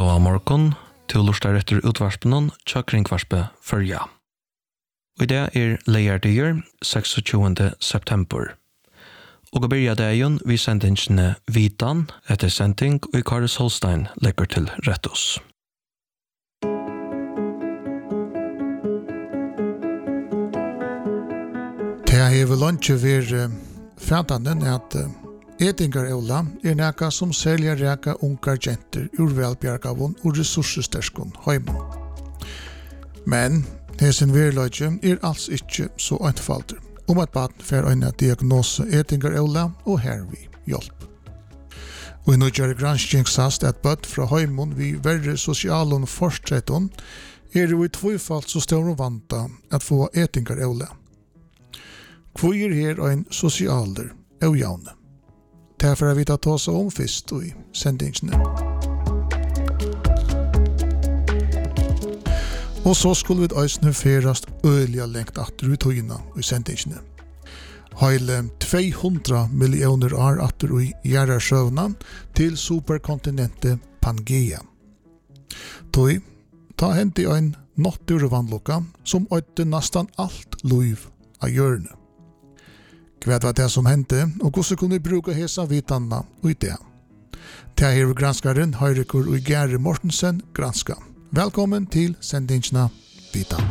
God morgon, til lortar etter utvarspenon, tjakringvarspe førja. Og det leierdier 26. september. Og byrja dagen vi sendingene Vitan etter sending og Karis Holstein legger til rettos. Det er vel ikke ved framtanden at etingar-Ola nekka som selger reka ungar jenter ur velbjergavon og ressurssterskon heimen. Men hesen verløgje alls ikke så einfalder at barn får en diagnose etingar-Ola og her vi hjelp. Og i nødgjør granskning sast at barn fra heimen vi verre sosialen forstretten det i tvøyfalt så stor vanta at få etingar-Ola. Hvor her en sosialer og Derfor har vi tatt oss om først i sendingene. Og så skulle vi øyne ferast øyelige lengt atter ut høyene i sendingene. Hele 200 millioner år atter i Gjerrarsøvnen til superkontinentet Pangea. Ta hent i en naturvannlokka som øyde nesten alt liv av hjørnet. Hva var det som hendte, og hvordan kunne vi bruke hesa vitanna og i det? Det er granskaren Høyrekur og Gjerre Mortensen granska. Velkommen til sendingene Vitan.